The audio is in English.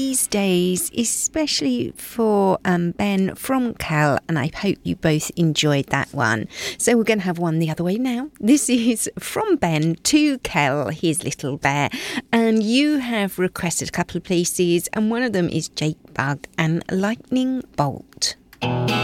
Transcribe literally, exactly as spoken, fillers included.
these days, especially for um, Ben from Cal, and I hope you both enjoyed that one. So we're going to have one the other way now. This is from Ben to Kel, his little bear, and you have requested a couple of places, and one of them is Jake Bug and Lightning Bolt.